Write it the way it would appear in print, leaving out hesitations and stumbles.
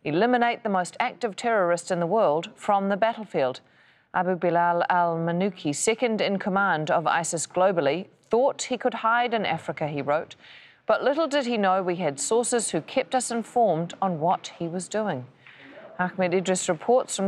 eliminate the most active terrorist in the world from the battlefield. Abu Bilal al-Manuki, second in command of ISIS globally, thought he could hide in Africa, he wrote. But little did he know we had sources who kept us informed on what he was doing. Ahmed Idris reports from